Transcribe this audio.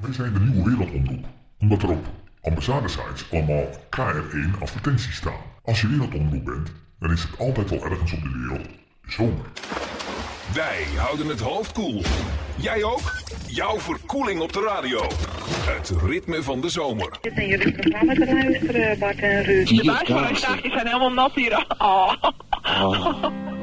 Wij zijn de nieuwe wereldomroep, omdat er op ambassade-sites allemaal KR1 advertenties staan. Als je wereldomroep bent, dan is het altijd wel ergens op de wereld zomer. Wij houden het hoofd koel. Jij ook? Jouw verkoeling op de radio. Het ritme van de zomer. Je zijn jullie programma te luisteren, Bart en Ruud. De buitenarrestaties zijn helemaal nat hier. Oh.